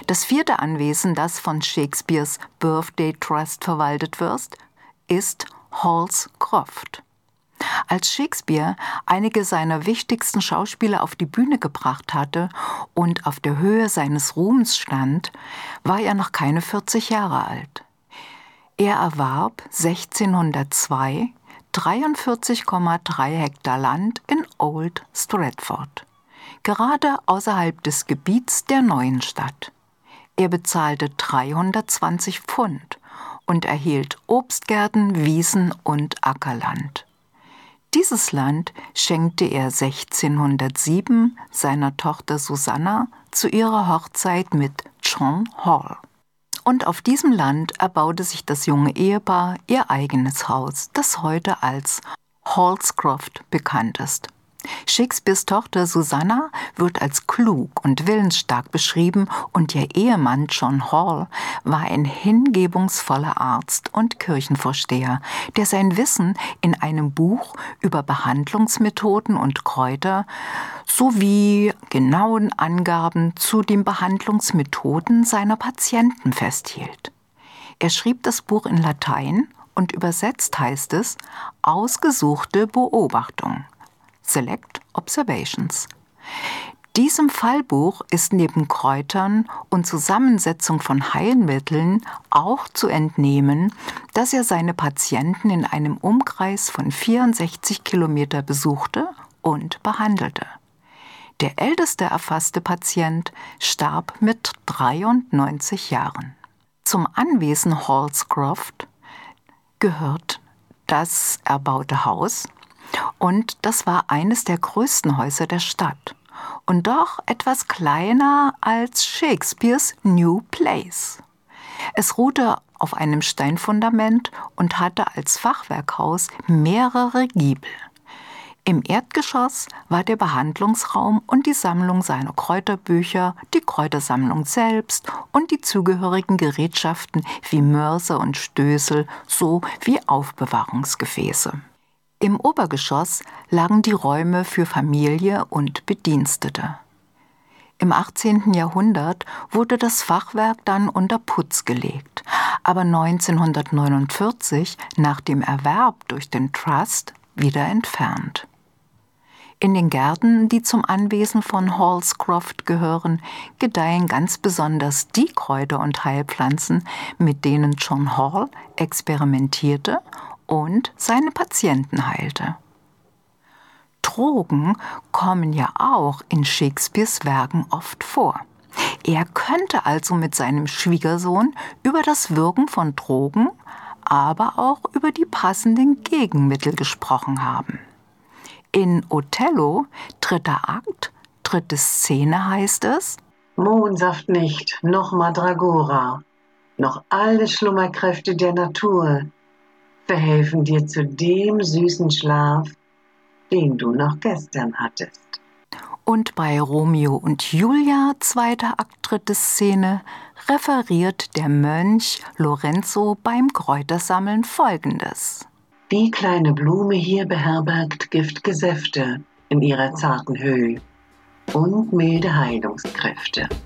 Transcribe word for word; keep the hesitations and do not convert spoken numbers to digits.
Das vierte Anwesen, das von Shakespeares Birthday Trust verwaltet wird, ist Halls Croft. Als Shakespeare einige seiner wichtigsten Schauspieler auf die Bühne gebracht hatte und auf der Höhe seines Ruhms stand, war er noch keine vierzig Jahre alt. Er erwarb sechzehnhundertzwei dreiundvierzig Komma drei Hektar Land in Old Stratford, gerade außerhalb des Gebiets der neuen Stadt. Er bezahlte dreihundertzwanzig Pfund und erhielt Obstgärten, Wiesen und Ackerland. Dieses Land schenkte er sechzehnhundertsieben seiner Tochter Susanna zu ihrer Hochzeit mit John Hall. Und auf diesem Land erbaute sich das junge Ehepaar ihr eigenes Haus, das heute als Hallscroft bekannt ist. Shakespeares Tochter Susanna wird als klug und willensstark beschrieben und ihr Ehemann John Hall war ein hingebungsvoller Arzt und Kirchenvorsteher, der sein Wissen in einem Buch über Behandlungsmethoden und Kräuter sowie genauen Angaben zu den Behandlungsmethoden seiner Patienten festhielt. Er schrieb das Buch in Latein und übersetzt heißt es Ausgesuchte Beobachtung. Select Observations. Diesem Fallbuch ist neben Kräutern und Zusammensetzung von Heilmitteln auch zu entnehmen, dass er seine Patienten in einem Umkreis von vierundsechzig Kilometer besuchte und behandelte. Der älteste erfasste Patient starb mit dreiundneunzig Jahren. Zum Anwesen Hallscroft gehört das erbaute Haus, und das war eines der größten Häuser der Stadt und doch etwas kleiner als Shakespeares New Place. Es ruhte auf einem Steinfundament und hatte als Fachwerkhaus mehrere Giebel. Im Erdgeschoss war der Behandlungsraum und die Sammlung seiner Kräuterbücher, die Kräutersammlung selbst und die zugehörigen Gerätschaften wie Mörser und Stößel sowie Aufbewahrungsgefäße. Im Obergeschoss lagen die Räume für Familie und Bedienstete. Im achtzehnten Jahrhundert wurde das Fachwerk dann unter Putz gelegt, aber neunzehnhundertneunundvierzig nach dem Erwerb durch den Trust wieder entfernt. In den Gärten, die zum Anwesen von Hallscroft gehören, gedeihen ganz besonders die Kräuter und Heilpflanzen, mit denen John Hall experimentierte und seine Patienten heilte. Drogen kommen ja auch in Shakespeares Werken oft vor. Er könnte also mit seinem Schwiegersohn über das Wirken von Drogen, aber auch über die passenden Gegenmittel gesprochen haben. In Othello, dritter Akt, dritte Szene heißt es: Mohnsaft nicht, noch Mandragora, noch alle Schlummerkräfte der Natur verhelfen dir zu dem süßen Schlaf, den du noch gestern hattest. Und bei Romeo und Julia, zweiter Akt, dritte Szene, referiert der Mönch Lorenzo beim Kräutersammeln Folgendes: Die kleine Blume hier beherbergt Giftgesäfte in ihrer zarten Höhe und milde Heilungskräfte.